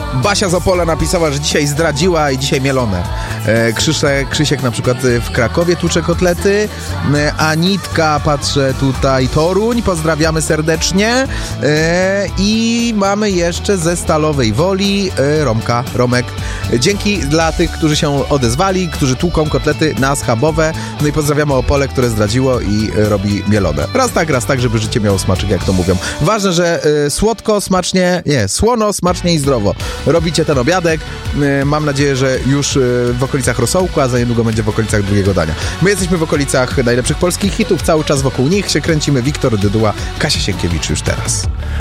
Basia z Opola napisała, że dzisiaj zdradziła i dzisiaj mielone. Krzysiek na przykład w Krakowie tłucze kotlety. Anitka, patrzę tutaj, Toruń, pozdrawiamy serdecznie. I mamy jeszcze ze Stalowej Woli Romek. Dzięki dla tych, którzy się odezwali, którzy tłuką kotlety na schabowe. No i pozdrawiamy Opole, które zdradziło i robi mielone. Raz tak, żeby życie miało smaczek, jak to mówią. Ważne, że słono, smacznie i zdrowo. Robicie ten obiadek. Mam nadzieję, że już w okolicach rosołku, a za niedługo będzie w okolicach drugiego dania. My jesteśmy w okolicach najlepszych polskich hitów. Cały czas wokół nich się kręcimy. Wiktor Dyduła, Kasia Sienkiewicz już teraz.